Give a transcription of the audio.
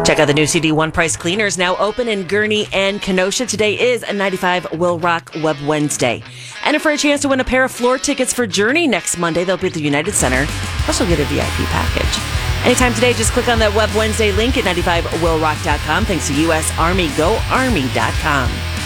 Check out the new CD1 Price Cleaners, now open in Gurnee and Kenosha. Today is a 95 Will Rock Web Wednesday. And for a chance to win a pair of floor tickets for Journey next Monday, they'll be at the United Center. Plus, you'll get a VIP package. Anytime today, just click on that Web Wednesday link at 95willrock.com. Thanks to U.S. Army. GoArmy.com.